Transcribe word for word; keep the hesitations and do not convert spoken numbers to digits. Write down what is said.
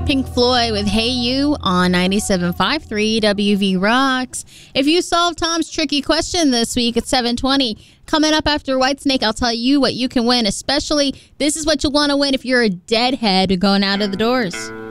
Pink Floyd with Hey You on ninety-seven point five three W V Rocks. If you solve Tom's tricky question this week at seven twenty, coming up after Whitesnake, I'll tell you what you can win. Especially, this is what you'll want to win if you're a deadhead going out of the doors.